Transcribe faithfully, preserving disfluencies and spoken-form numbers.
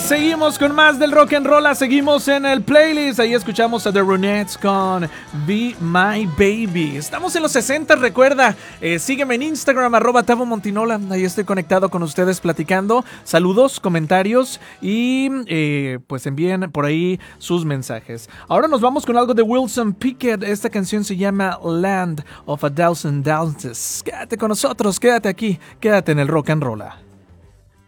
seguimos con más del rock and roll, seguimos en el playlist, ahí escuchamos a The Ronettes con Be My Baby. Estamos en los sesenta, recuerda, eh, sígueme en Instagram, arroba Tavo Montinola, ahí estoy conectado con ustedes platicando, saludos, comentarios y eh, pues envíen por ahí sus mensajes. Ahora nos vamos con algo de Wilson Pickett, esta canción se llama Land of a Thousand Dances. Quédate con nosotros, quédate aquí, quédate en el rock and roll.